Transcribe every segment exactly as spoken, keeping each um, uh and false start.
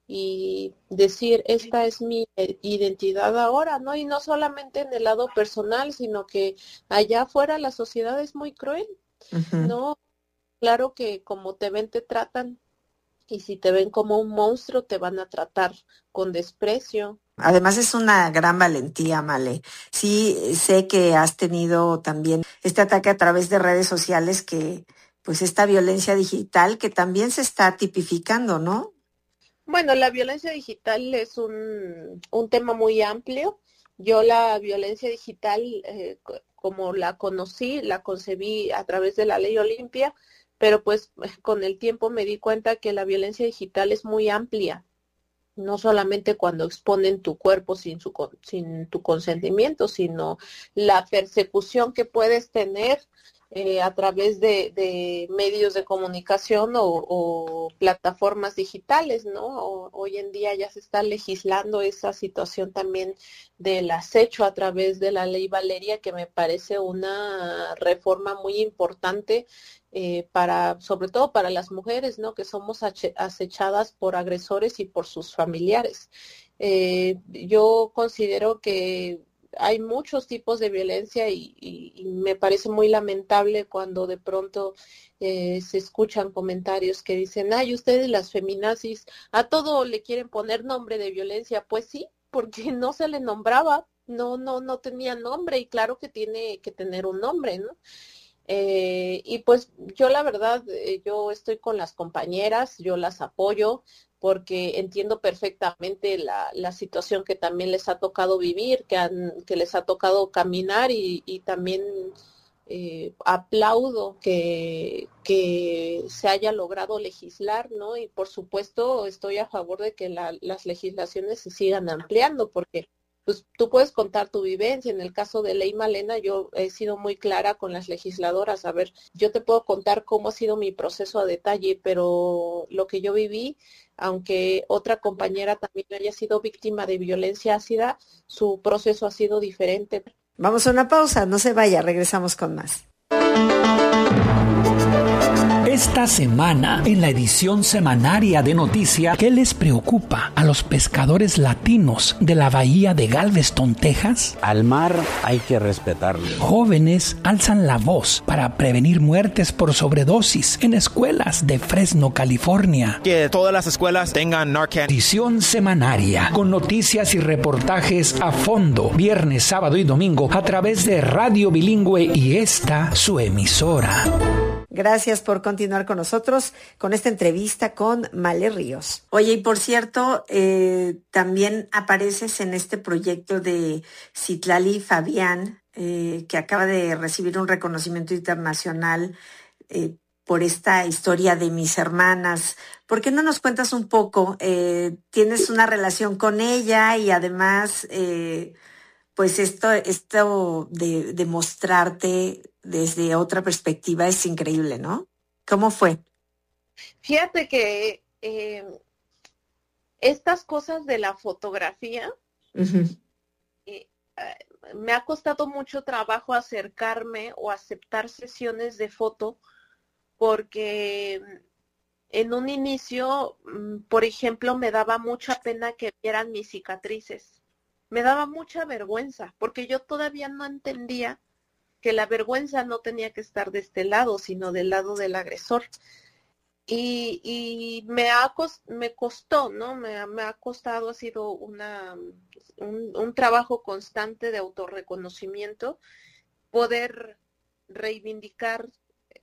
y decir, esta es mi identidad ahora, ¿no? Y no solamente en el lado personal, sino que allá afuera la sociedad es muy cruel, Uh-huh. ¿no? Claro que como te ven, te tratan, y si te ven como un monstruo, te van a tratar con desprecio. Además es una gran valentía, Male. Sí, sé que has tenido también este ataque a través de redes sociales que, pues esta violencia digital que también se está tipificando, ¿no? Bueno, la violencia digital es un, un tema muy amplio. Yo la violencia digital, eh, co- como la conocí, la concebí a través de la ley Olimpia, pero pues con el tiempo me di cuenta que la violencia digital es muy amplia, no solamente cuando exponen tu cuerpo sin, su, con- sin tu consentimiento, sino la persecución que puedes tener eh, a través de, de medios de comunicación o, o plataformas digitales, ¿no? O- hoy en día ya se está legislando esa situación también del acecho a través de la ley Valeria, que me parece una reforma muy importante eh, para, sobre todo para las mujeres, ¿no? Que somos acechadas por agresores y por sus familiares. Eh, yo considero que hay muchos tipos de violencia y, y, y me parece muy lamentable cuando de pronto eh, se escuchan comentarios que dicen, ay, ustedes las feminazis a todo le quieren poner nombre de violencia. Pues sí, porque no se le nombraba, no, no, no tenía nombre y claro que tiene que tener un nombre, ¿no? Eh, y pues yo la verdad, eh, yo estoy con las compañeras, yo las apoyo porque entiendo perfectamente la, la situación que también les ha tocado vivir, que, han, que les ha tocado caminar y, y también eh, aplaudo que, que se haya logrado legislar, ¿no? Y por supuesto estoy a favor de que la, las legislaciones se sigan ampliando porque pues tú puedes contar tu vivencia. En el caso de Ley Malena, yo he sido muy clara con las legisladoras. A ver, yo te puedo contar cómo ha sido mi proceso a detalle, pero lo que yo viví, aunque otra compañera también haya sido víctima de violencia ácida, su proceso ha sido diferente. Vamos a una pausa, no se vaya, regresamos con más. Esta semana, en la edición semanaria de Noticia, ¿qué les preocupa a los pescadores latinos de la bahía de Galveston, Texas? Al mar hay que respetarlo. Jóvenes alzan la voz para prevenir muertes por sobredosis en escuelas de Fresno, California. Que todas las escuelas tengan Narcan. Edición semanaria, con noticias y reportajes a fondo, viernes, sábado y domingo, a través de Radio Bilingüe y esta, su emisora. Gracias por continuar con nosotros con esta entrevista con Male Ríos. Oye, y por cierto, eh, también apareces en este proyecto de Citlali Fabián, eh, que acaba de recibir un reconocimiento internacional eh, por esta historia de mis hermanas. ¿Por qué no nos cuentas un poco? Eh, tienes una relación con ella y además, eh, pues esto, esto de, de mostrarte desde otra perspectiva es increíble, ¿no? ¿Cómo fue? Fíjate que eh, estas cosas de la fotografía, Uh-huh. eh, eh, me ha costado mucho trabajo acercarme o aceptar sesiones de foto porque en un inicio, por ejemplo, me daba mucha pena que vieran mis cicatrices. Me daba mucha vergüenza porque yo todavía no entendía que la vergüenza no tenía que estar de este lado, sino del lado del agresor. Y, y me, ha cost, me costó, ¿no? Me, me ha costado, ha sido una, un, un trabajo constante de autorreconocimiento, poder reivindicarte.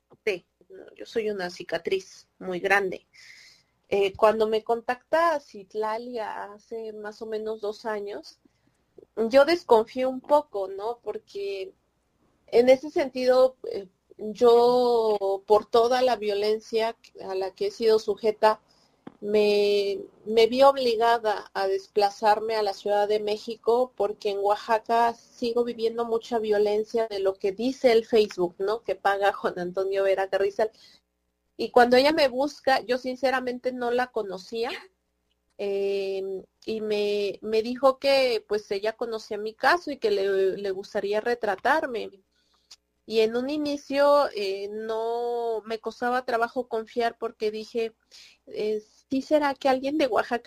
Yo soy una cicatriz muy grande. Eh, cuando me contacta Citlali hace más o menos dos años, yo desconfío un poco, ¿no? Porque en ese sentido, eh, yo por toda la violencia a la que he sido sujeta, me, me vi obligada a desplazarme a la Ciudad de México porque en Oaxaca sigo viviendo mucha violencia de lo que dice el Facebook, ¿no? Que paga Juan Antonio Vera Carrizal. Y cuando ella me busca, yo sinceramente no la conocía. Eh, y me, me dijo que pues ella conocía mi caso y que le, le gustaría retratarme. Y en un inicio eh, no me costaba trabajo confiar porque dije, eh, ¿sí será que alguien de Oaxaca